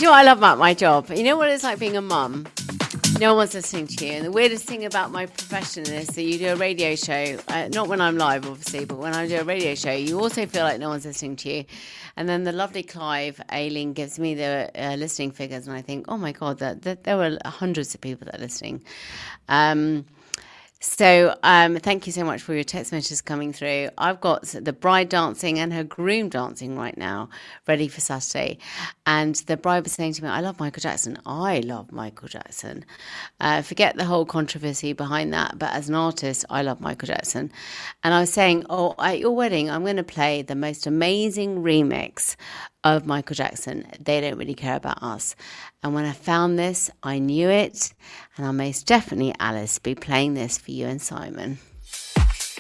you know what I love about my job? You know what it's like being a mum? No one's listening to you. And the weirdest thing about my profession is that you do a radio show, not when I'm live, obviously, but when I do a radio show, you also feel like no one's listening to you. And then the lovely Clive Ayling gives me the listening figures, and I think, oh my God, that there were hundreds of people that are listening. So thank you so much for your text messages coming through. I've got the bride dancing and her groom dancing right now, ready for Saturday. And the bride was saying to me, I love Michael Jackson. I love Michael Jackson. Forget the whole controversy behind that. But as an artist, I love Michael Jackson. And I was saying, at your wedding, I'm going to play the most amazing remix of Michael Jackson. They Don't Really Care About Us. And when I found this, I knew it. And I'll most definitely, Alice, be playing this for you and Simon.